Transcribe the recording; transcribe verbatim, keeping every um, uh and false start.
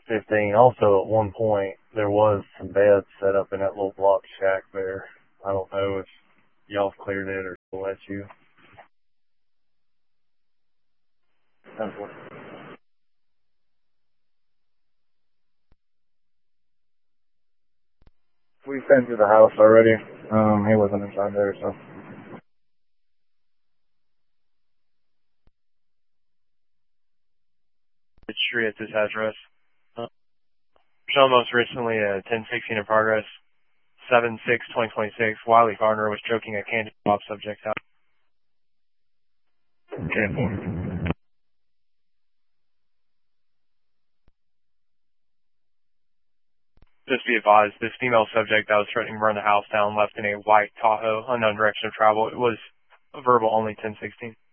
fifteen. Also, at one point, there was some beds set up in that little block shack there. I don't know if y'all have cleared it or will let you. We've been to the house already. Um, he wasn't inside there, so. Street at this address. Uh, shown most recently at ten sixteen in progress. seven six twenty twenty-six. Wiley Garner was choking a candid mob subject out. ten four. Just be advised, this female subject that was threatening to burn the house down left in a white Tahoe, unknown direction of travel. It was a verbal only ten sixteen.